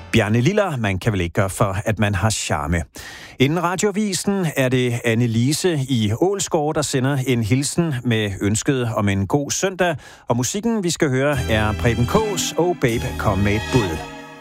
Bjarne Liller, man kan vel ikke gøre for, at man har charme. Inden Radioavisen er det Anne-Lise i Ålsgård, der sender en hilsen med ønsket om en god søndag. Og musikken, vi skal høre, er Preben Kaas og Babe, kom med et bud.